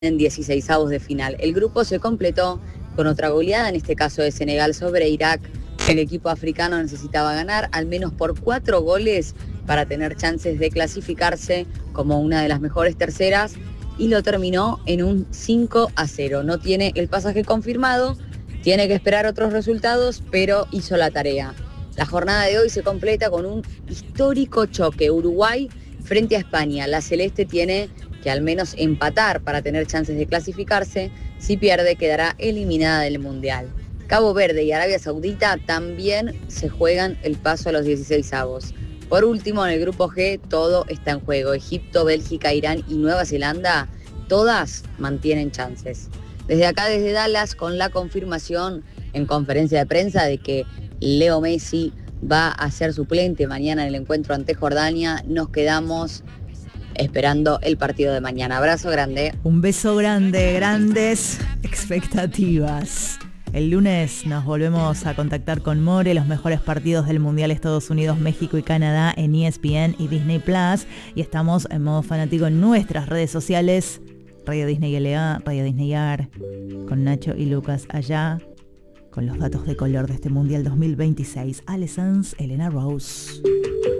en 16avos de final. El grupo se completó con otra goleada, en este caso de Senegal sobre Irak. El equipo africano necesitaba ganar al menos por 4 goles para tener chances de clasificarse como una de las mejores terceras y lo terminó en un 5-0. No tiene el pasaje confirmado, tiene que esperar otros resultados, pero hizo la tarea. La jornada de hoy se completa con un histórico choque. Uruguay frente a España. La celeste tiene que al menos empatar para tener chances de clasificarse. Si pierde, quedará eliminada del Mundial. Cabo Verde y Arabia Saudita también se juegan el paso a los 16avos. Por último, en el grupo G todo está en juego. Egipto, Bélgica, Irán y Nueva Zelanda, todas mantienen chances. Desde acá, desde Dallas, con la confirmación en conferencia de prensa de que Leo Messi va a ser suplente mañana en el encuentro ante Jordania, nos quedamos esperando el partido de mañana. Abrazo grande. Un beso grande, grandes expectativas. El lunes nos volvemos a contactar con More, los mejores partidos del Mundial Estados Unidos, México y Canadá en ESPN y Disney Plus. Y estamos en modo fanático en nuestras redes sociales. Radio Disney LA, Radio Disney AR, con Nacho y Lucas allá, con los datos de color de este Mundial 2026. Ale Sanz, Elena Rose.